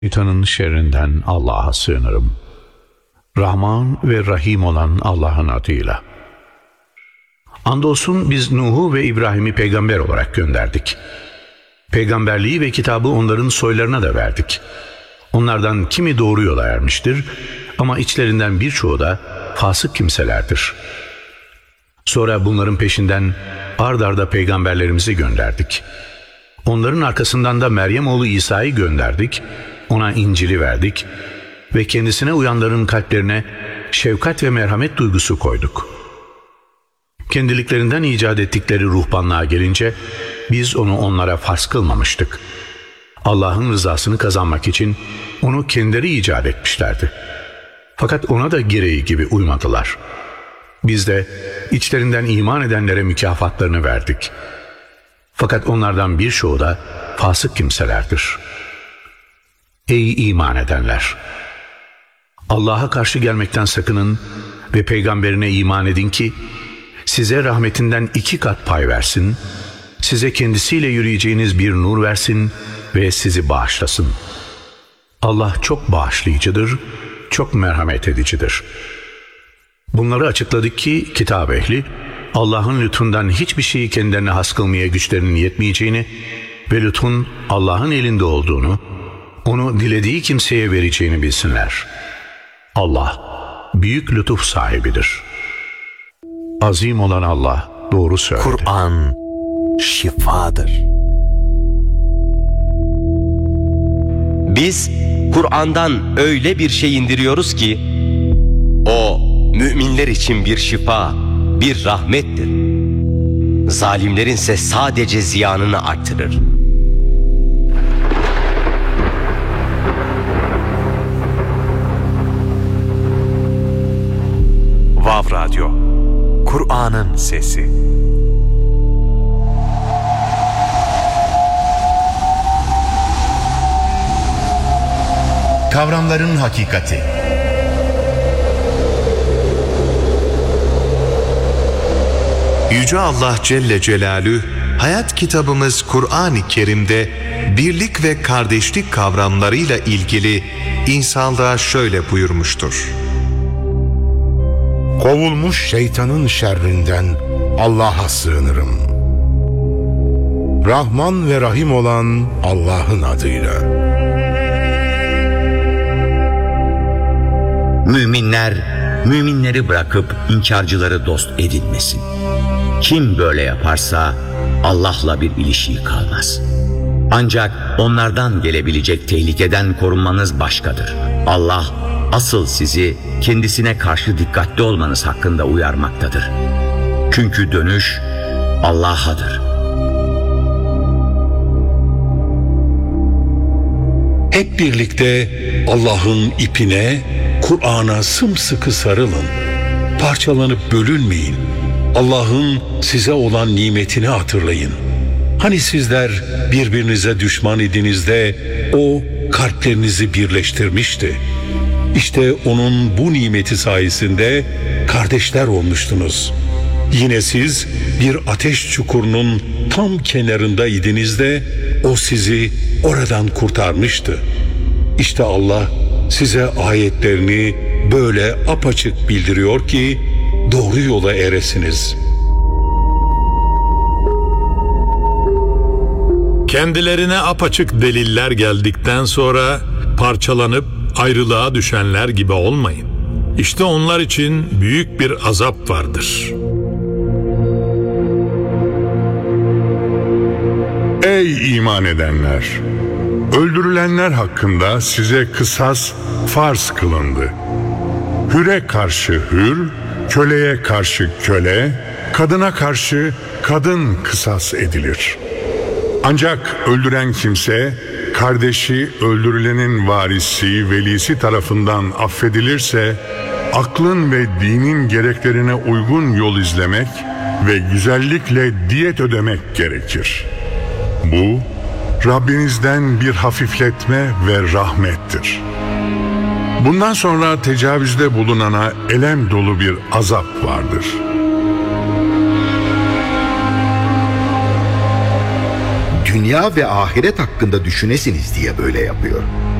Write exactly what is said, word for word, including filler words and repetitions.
Şeytanın şerrinden Allah'a sığınırım. Rahman ve Rahim olan Allah'ın adıyla. Andolsun biz Nuh'u ve İbrahim'i peygamber olarak gönderdik. Peygamberliği ve kitabı onların soylarına da verdik. Onlardan kimi doğru yola ermiştir ama içlerinden birçoğu da fasık kimselerdir. Sonra bunların peşinden ard arda peygamberlerimizi gönderdik. Onların arkasından da Meryem oğlu İsa'yı gönderdik, ona İncil'i verdik ve kendisine uyanların kalplerine şefkat ve merhamet duygusu koyduk. Kendiliklerinden icat ettikleri ruhbanlığa gelince biz onu onlara farz kılmamıştık. Allah'ın rızasını kazanmak için onu kendileri icat etmişlerdi. Fakat ona da gereği gibi uymadılar. Biz de içlerinden iman edenlere mükafatlarını verdik. Fakat onlardan birçoğu da fasık kimselerdir. Ey iman edenler! Allah'a karşı gelmekten sakının ve peygamberine iman edin ki size rahmetinden iki kat pay versin, size kendisiyle yürüyeceğiniz bir nur versin ve sizi bağışlasın. Allah çok bağışlayıcıdır, çok merhamet edicidir. Bunları açıkladık ki kitap ehli, Allah'ın lütfundan hiçbir şeyi kendilerine has kılmaya güçlerinin yetmeyeceğini ve lütfun Allah'ın elinde olduğunu, onu dilediği kimseye vereceğini bilsinler. Allah büyük lütuf sahibidir. Azim olan Allah doğru söyledi. Kur'an şifadır. Biz Kur'an'dan öyle bir şey indiriyoruz ki o müminler için bir şifa, bir rahmettir. Zalimlerin ise sadece ziyanını artırır. Vav Radyo, Kur'an'ın sesi. Kavramların hakikati. Yüce Allah Celle Celalü, hayat kitabımız Kur'an-ı Kerim'de birlik ve kardeşlik kavramlarıyla ilgili insanlığa şöyle buyurmuştur. Kovulmuş şeytanın şerrinden Allah'a sığınırım. Rahman ve Rahim olan Allah'ın adıyla. Müminler, müminleri bırakıp inkarcıları dost edinmesin. Kim böyle yaparsa Allah'la bir ilişiği kalmaz. Ancak onlardan gelebilecek tehlikeden korunmanız başkadır. Allah asıl sizi kendisine karşı dikkatli olmanız hakkında uyarmaktadır. Çünkü dönüş Allah'adır. Hep birlikte Allah'ın ipine, Kur'an'a sımsıkı sarılın. Parçalanıp bölünmeyin. Allah'ın size olan nimetini hatırlayın. Hani sizler birbirinize düşman idiniz de o kalplerinizi birleştirmişti. İşte onun bu nimeti sayesinde kardeşler olmuştunuz. Yine siz bir ateş çukurunun tam kenarında idiniz de o sizi oradan kurtarmıştı. İşte Allah size ayetlerini böyle apaçık bildiriyor ki doğru yola eresiniz. Kendilerine apaçık deliller geldikten sonra parçalanıp ayrılığa düşenler gibi olmayın. İşte onlar için büyük bir azap vardır. Ey iman edenler! Öldürülenler hakkında size kısas farz kılındı. Hüre karşı hür, köleye karşı köle, kadına karşı kadın kısas edilir. Ancak öldüren kimse, kardeşi öldürülenin varisi, velisi tarafından affedilirse, aklın ve dinin gereklerine uygun yol izlemek ve güzellikle diyet ödemek gerekir. Bu, Rabbinizden bir hafifletme ve rahmettir. Bundan sonra tecavüzde bulunana elem dolu bir azap vardır. Dünya ve ahiret hakkında düşünesiniz diye böyle yapıyor.